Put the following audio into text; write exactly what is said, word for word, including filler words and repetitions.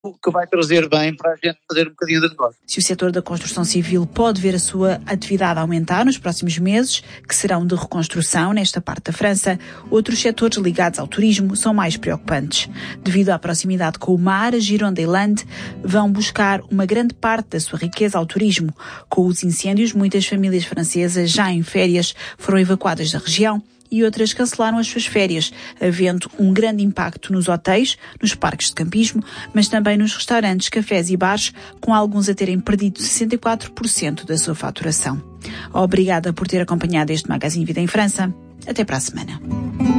que vai trazer bem para a gente fazer um bocadinho de negócio. Se o setor da construção civil pode ver a sua atividade aumentar nos próximos meses, que serão de reconstrução nesta parte da França, outros setores ligados ao turismo são mais preocupantes. Devido à proximidade com o mar, a Gironde e Landes vão buscar uma grande parte da sua riqueza ao turismo. Com os incêndios, muitas famílias francesas já em férias foram evacuadas da região e outras cancelaram as suas férias, havendo um grande impacto nos hotéis, nos parques de campismo, mas também nos restaurantes, cafés e bares, com alguns a terem perdido sessenta e quatro por cento da sua faturação. Obrigada por ter acompanhado este Magazine Vida em França. Até para a semana.